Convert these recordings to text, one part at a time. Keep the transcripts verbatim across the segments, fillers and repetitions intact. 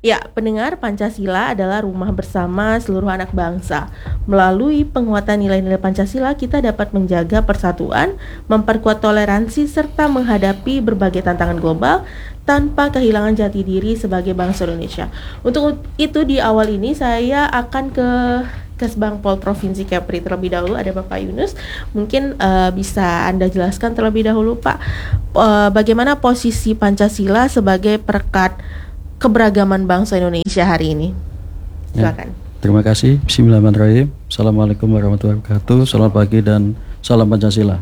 Ya, pendengar, Pancasila adalah rumah bersama seluruh anak bangsa. Melalui penguatan nilai-nilai Pancasila, kita dapat menjaga persatuan, memperkuat toleransi, serta menghadapi berbagai tantangan global tanpa kehilangan jati diri sebagai bangsa Indonesia. Untuk itu, di awal ini saya akan ke Kesbangpol Provinsi Kepri terlebih dahulu. Ada Bapak Yunus. Mungkin uh, bisa Anda jelaskan terlebih dahulu, Pak, uh, bagaimana posisi Pancasila sebagai perekat keberagaman bangsa Indonesia hari ini. Silakan. Ya, terima kasih. Bismillahirrahmanirrahim. Assalamualaikum warahmatullahi wabarakatuh. Selamat pagi dan salam Pancasila.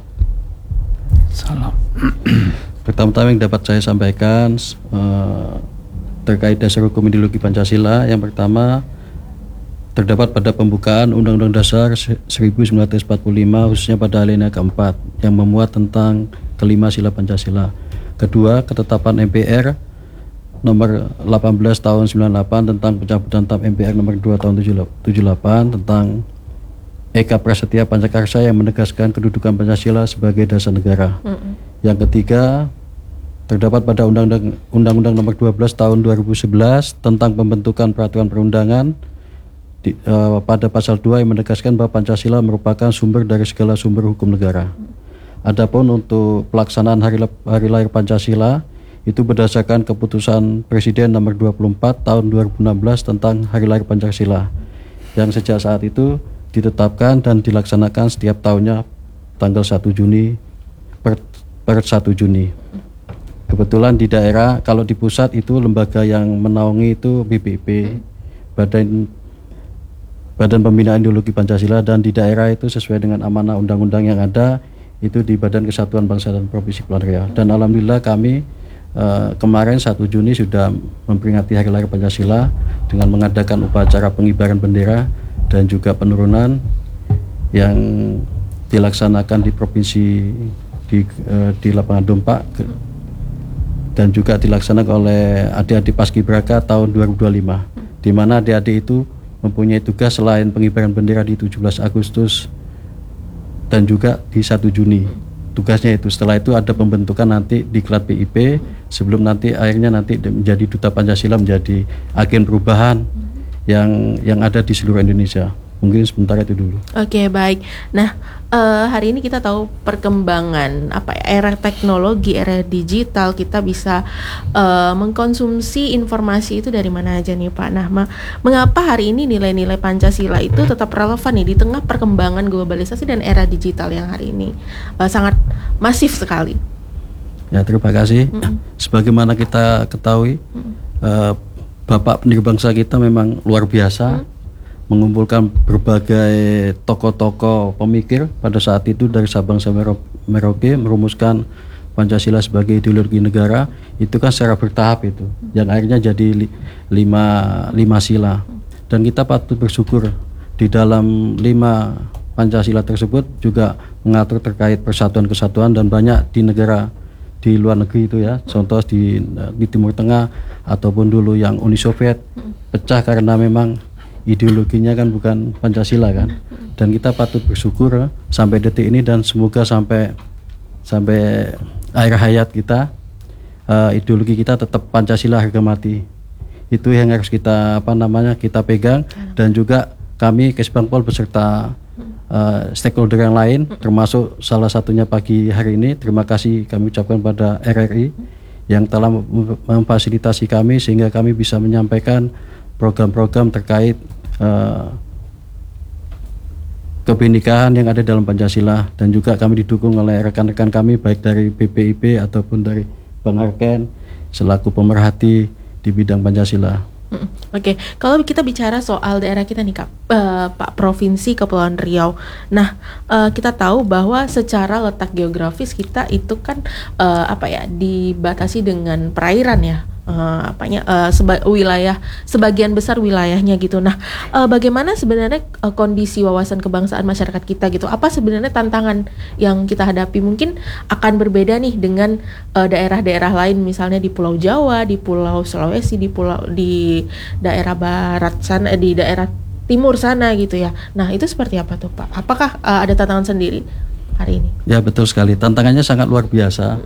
Salam. Pertama-tama yang dapat saya sampaikan uh, terkait dasar hukum ideologi Pancasila. Yang pertama, terdapat pada pembukaan Undang-Undang Dasar seribu sembilan ratus empat puluh lima, khususnya pada alinea keempat yang memuat tentang kelima sila Pancasila. Kedua, ketetapan M P R nomor delapan belas tahun sembilan puluh delapan tentang pencabutan T A M M P R nomor dua tahun tujuh puluh delapan tentang Eka Prasetya Pancakarsa yang menegaskan kedudukan Pancasila sebagai dasar negara. Mm-hmm. Yang ketiga, terdapat pada Undang-Undang Undang-Undang nomor dua belas tahun dua ribu sebelas tentang pembentukan peraturan perundangan di, uh, pada pasal dua yang menegaskan bahwa Pancasila merupakan sumber dari segala sumber hukum negara. Adapun untuk pelaksanaan hari, hari lahir Pancasila itu berdasarkan keputusan Presiden nomor dua puluh empat tahun dua ribu enam belas tentang hari lahir Pancasila yang sejak saat itu ditetapkan dan dilaksanakan setiap tahunnya tanggal satu Juni per, per satu Juni. Kebetulan di daerah, kalau di pusat itu lembaga yang menaungi itu B P I P, Badan Badan Pembinaan Ideologi Pancasila, dan di daerah itu sesuai dengan amanah undang-undang yang ada itu di Badan Kesatuan Bangsa dan Provinsi Kepulauan Riau. Dan alhamdulillah kami uh, kemarin satu Juni sudah memperingati hari lahir Pancasila dengan mengadakan upacara pengibaran bendera dan juga penurunan yang dilaksanakan di provinsi di uh, di lapangan Dompak dan juga dilaksanakan oleh adik-adik Paskibraka tahun dua ribu dua puluh lima, di mana adik-adik itu mempunyai tugas selain pengibaran bendera di tujuh belas Agustus dan juga di satu Juni. Tugasnya itu, setelah itu ada pembentukan nanti di Klat B I P sebelum nanti akhirnya nanti menjadi Duta Pancasila, menjadi agen perubahan yang yang ada di seluruh Indonesia. Mungkin sementara itu dulu. Oke, okay, baik. Nah, uh, hari ini kita tahu perkembangan apa ya, era teknologi, era digital, kita bisa uh, mengkonsumsi informasi itu dari mana aja nih Pak. Nah, ma- mengapa hari ini nilai-nilai Pancasila itu tetap relevan nih di tengah perkembangan globalisasi dan era digital yang hari ini uh, sangat masif sekali? Ya, terima kasih. Mm-hmm. Sebagaimana kita ketahui, mm-hmm. uh, Bapak pendiri bangsa kita memang luar biasa. Mm-hmm. Mengumpulkan berbagai tokoh-tokoh pemikir pada saat itu dari Sabang sampai Merauke, merumuskan Pancasila sebagai ideologi negara. Itu kan secara bertahap itu, yang akhirnya jadi li, lima, lima sila. Dan kita patut bersyukur di dalam lima Pancasila tersebut juga mengatur terkait persatuan-kesatuan, dan banyak di negara di luar negeri itu ya, contoh di, di Timur Tengah ataupun dulu yang Uni Soviet pecah karena memang ideologinya kan bukan Pancasila kan. Dan kita patut bersyukur sampai detik ini, dan semoga sampai sampai akhir hayat kita uh, ideologi kita tetap Pancasila harga mati. Itu yang harus kita apa namanya kita pegang. Dan juga kami Kesbangpol beserta uh, stakeholder yang lain, termasuk salah satunya pagi hari ini, terima kasih kami ucapkan pada R R I yang telah memfasilitasi kami sehingga kami bisa menyampaikan program-program terkait uh, kebinekaan yang ada dalam Pancasila. Dan juga kami didukung oleh rekan-rekan kami baik dari B P I P ataupun dari Bang Arken selaku pemerhati di bidang Pancasila. Oke, okay. Kalau kita bicara soal daerah kita nih Kak, uh, Pak Provinsi Kepulauan Riau. Nah, uh, kita tahu bahwa secara letak geografis kita itu kan uh, apa ya dibatasi dengan perairan ya. Uh, apanya uh, seba- wilayah sebagian besar wilayahnya gitu. Nah, uh, bagaimana sebenarnya uh, kondisi wawasan kebangsaan masyarakat kita gitu? Apa sebenarnya tantangan yang kita hadapi? Mungkin akan berbeda nih dengan uh, daerah-daerah lain, misalnya di Pulau Jawa, di Pulau Sulawesi, di pulau di daerah barat sana, di daerah timur sana gitu ya. Nah, itu seperti apa tuh Pak? Apakah uh, ada tantangan sendiri hari ini? Ya, betul sekali. Tantangannya sangat luar biasa. Mm-hmm.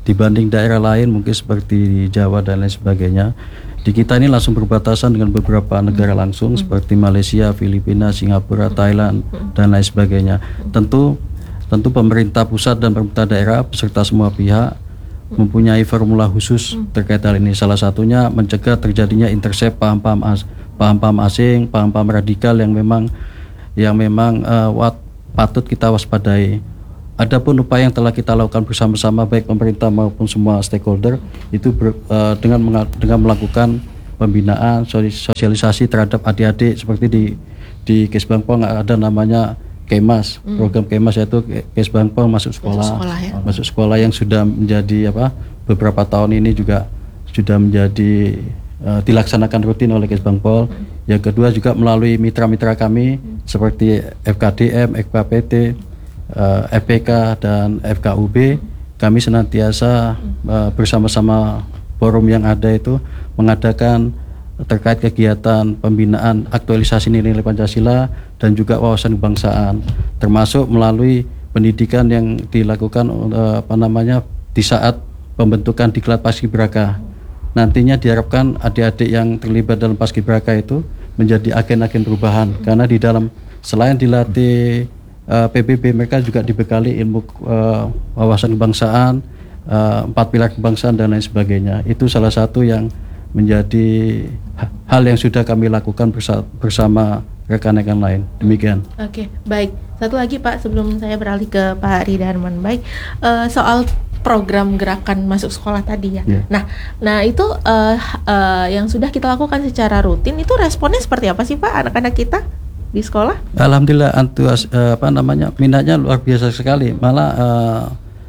dibanding daerah lain mungkin seperti di Jawa dan lain sebagainya. Di kita ini langsung berbatasan dengan beberapa negara langsung seperti Malaysia, Filipina, Singapura, Thailand dan lain sebagainya. Tentu tentu pemerintah pusat dan pemerintah daerah beserta semua pihak mempunyai formula khusus terkait hal ini. Salah satunya mencegah terjadinya intercept paham-paham as, paham-paham asing, paham-paham radikal yang memang yang memang uh, wat, patut kita waspadai. Adapun upaya yang telah kita lakukan bersama-sama baik pemerintah maupun semua stakeholder itu ber, uh, dengan menga- dengan melakukan pembinaan, sosialisasi terhadap adik-adik seperti di di Kesbangpol ada namanya Kemas, hmm. program Kemas yaitu Kesbangpol masuk sekolah, masuk sekolah, ya? masuk sekolah yang sudah menjadi apa beberapa tahun ini juga sudah menjadi uh, dilaksanakan rutin oleh Kesbangpol. Hmm. Yang kedua juga melalui mitra-mitra kami hmm. seperti F K D M, F K P T, uh, F P K dan F K U B. Kami senantiasa uh, bersama-sama forum yang ada itu mengadakan terkait kegiatan pembinaan aktualisasi nilai-nilai Pancasila dan juga wawasan kebangsaan, termasuk melalui pendidikan yang dilakukan uh, apa namanya di saat pembentukan diklat Paskibraka. Nantinya diharapkan adik-adik yang terlibat dalam Paskibraka itu menjadi agen-agen perubahan, karena di dalam selain dilatih uh, P B B, mereka juga dibekali ilmu uh, wawasan kebangsaan, uh, empat pilar kebangsaan dan lain sebagainya. Itu salah satu yang menjadi hal yang sudah kami lakukan bersama rekan-rekan lain. Demikian. Oke, baik. Satu lagi Pak, sebelum saya beralih ke Pak Ridarman, baik uh, soal program gerakan masuk sekolah tadi ya. Yeah. Nah, nah itu uh, uh, yang sudah kita lakukan secara rutin itu responnya seperti apa sih Pak anak-anak kita di sekolah? Alhamdulillah antuas uh, apa namanya minatnya luar biasa sekali. Malah uh,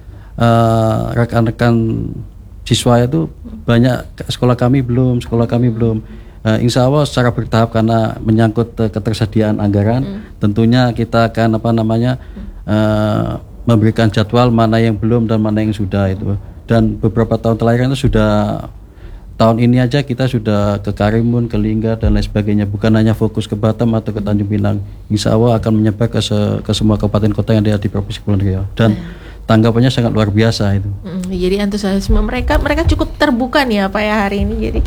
uh, rekan-rekan siswa itu banyak, sekolah kami belum, sekolah kami belum. Uh, insya Allah secara bertahap karena menyangkut uh, ketersediaan anggaran, mm. tentunya kita akan apa namanya uh, memberikan jadwal mana yang belum dan mana yang sudah itu. Dan beberapa tahun terakhir itu sudah, tahun ini aja kita sudah ke Karimun, ke Lingga dan lain sebagainya. Bukan hanya fokus ke Batam atau ke Tanjung Pinang. Insya Allah akan menyebar ke, se- ke semua kabupaten kota yang ada di Provinsi Kepulauan Riau. Dan mm. tanggapannya sangat luar biasa itu. Hmm, jadi antusiasme mereka mereka cukup terbuka nih ya Pak ya hari ini. Jadi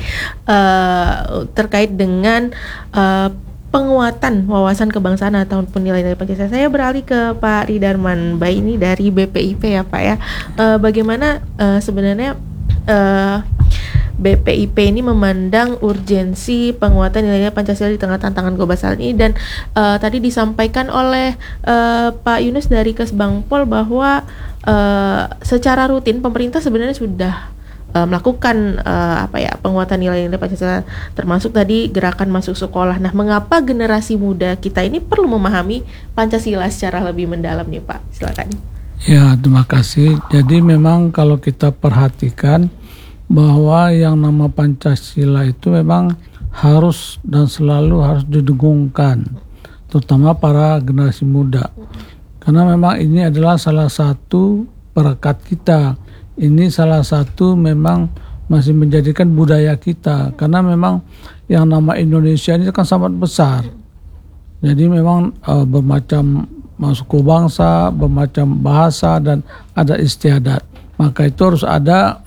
uh, terkait dengan uh, penguatan wawasan kebangsaan ataupun nilai-nilai Pancasila. Saya beralih ke Pak Ridarman Bay ini dari B P I P ya Pak ya. Uh, bagaimana uh, sebenarnya uh, B P I P ini memandang urgensi penguatan nilai-nilai Pancasila di tengah tantangan global saat ini, dan uh, tadi disampaikan oleh uh, Pak Yunus dari Kesbangpol bahwa uh, secara rutin pemerintah sebenarnya sudah uh, melakukan uh, apa ya penguatan nilai-nilai Pancasila, termasuk tadi gerakan masuk sekolah. Nah, mengapa generasi muda kita ini perlu memahami Pancasila secara lebih mendalam nih Pak? Silakan. Ya, terima kasih. Jadi memang kalau kita perhatikan bahwa yang nama Pancasila itu memang harus dan selalu harus didengungkan, terutama para generasi muda, karena memang ini adalah salah satu perekat kita. Ini salah satu memang masih menjadikan budaya kita, karena memang yang nama Indonesia ini kan sangat besar. Jadi memang uh, bermacam suku bangsa, bermacam bahasa, dan ada istiadat. Maka itu harus ada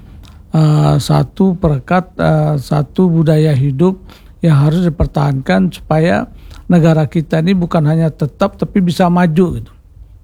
Uh, satu perekat, uh, satu budaya hidup yang harus dipertahankan supaya negara kita ini bukan hanya tetap tapi bisa maju gitu.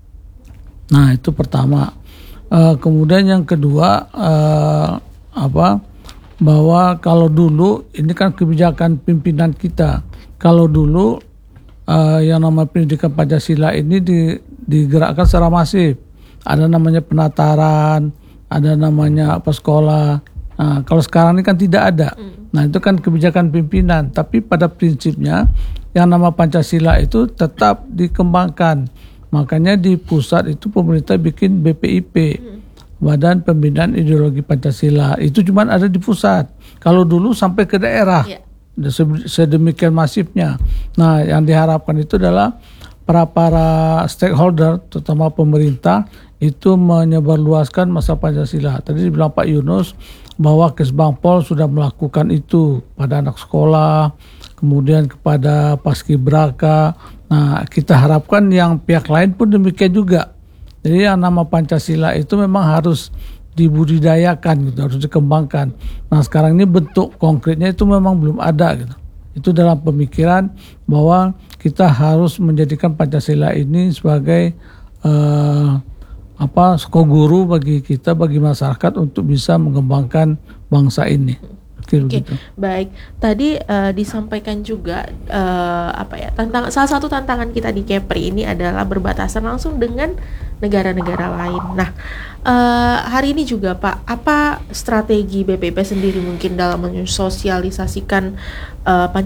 Nah, itu pertama. Uh, kemudian yang kedua uh, apa? Bahwa kalau dulu ini kan kebijakan pimpinan kita. Kalau dulu uh, yang namanya pendidikan Pancasila ini di, digerakkan secara masif. Ada namanya penataran, ada namanya apa sekolah. Nah, kalau sekarang ini kan tidak ada. Mm. Nah, itu kan kebijakan pimpinan. Tapi pada prinsipnya yang nama Pancasila itu tetap dikembangkan. Makanya di pusat itu pemerintah bikin B P I P, mm. Badan Pembinaan Ideologi Pancasila. Itu cuma ada di pusat. Kalau dulu sampai ke daerah, yeah. sedemikian masifnya. Nah, yang diharapkan itu adalah para para stakeholder, terutama pemerintah, itu menyebarluaskan masa Pancasila. Tadi dibilang Pak Yunus bahwa Kesbangpol sudah melakukan itu pada anak sekolah, kemudian kepada Paskibraka. Nah, kita harapkan yang pihak lain pun demikian juga. Jadi yang nama Pancasila itu memang harus dibudidayakan gitu, harus dikembangkan. Nah sekarang ini bentuk konkretnya itu memang belum ada gitu. Itu dalam pemikiran bahwa kita harus menjadikan Pancasila ini sebagai uh, apa skoguru bagi kita, bagi masyarakat untuk bisa mengembangkan bangsa ini. Oke, okay, baik. Tadi uh, disampaikan juga uh, apa ya tantang salah satu tantangan kita di Kepri ini adalah berbatasan langsung dengan negara-negara lain. Nah, uh, hari ini juga Pak, apa strategi B P I P sendiri mungkin dalam mensosialisasikan uh, Pancasila